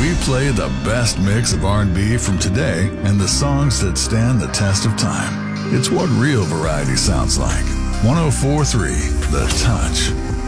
We play the best mix of R&B from today and the songs that stand the test of time. It's what real variety sounds like. 104.3 The Touch.